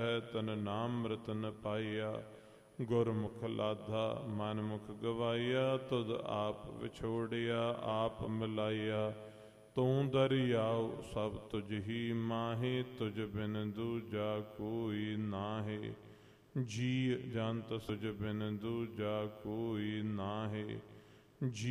ਤਨ ਨਾਮ ਰਤਨ ਪਾਈਆ। ਗੁਰਮੁਖ ਲਾਧਾ ਮਨ ਮੁਖ ਗਵਾਈਆ। ਤੁਧ ਆਪ ਵਿਛੋੜਿਆ ਆਪ ਮਿਲਾਈਆ। ਤੂੰ ਦਰਿਆਉ ਸਭ ਤੁਝ ਹੀ ਮਾਹੇ। ਤੁਝ ਬਿਨ ਦੂਜਾ ਕੋਈ ਨਾਹੇ। ਜੀ ਜੰਤ ਸੁਝ ਬਿਨ ਦੂਜਾ ਕੋਈ ਨਾਹੇ। ਜੀ